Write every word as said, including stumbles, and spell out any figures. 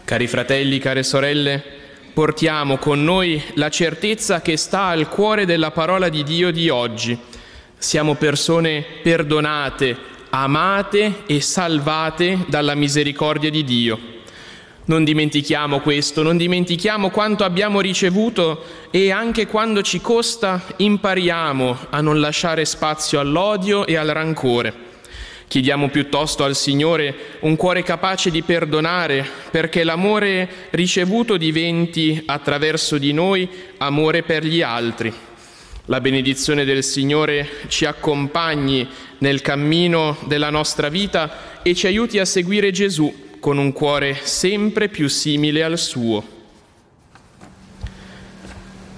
Cari fratelli, care sorelle, portiamo con noi la certezza che sta al cuore della parola di Dio di oggi. Siamo persone perdonate, amate e salvate dalla misericordia di Dio. Non dimentichiamo questo, non dimentichiamo quanto abbiamo ricevuto e anche quando ci costa impariamo a non lasciare spazio all'odio e al rancore. Chiediamo piuttosto al Signore un cuore capace di perdonare, perché l'amore ricevuto diventi, attraverso di noi, amore per gli altri. La benedizione del Signore ci accompagni nel cammino della nostra vita e ci aiuti a seguire Gesù con un cuore sempre più simile al suo.